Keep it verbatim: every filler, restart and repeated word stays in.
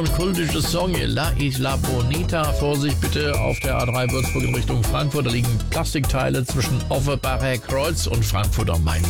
und kultische Song La Isla Bonita. Vorsicht bitte auf der A drei Würzburg in Richtung Frankfurt. Da liegen Plastikteile zwischen Offenbacher Kreuz und Frankfurt am Main.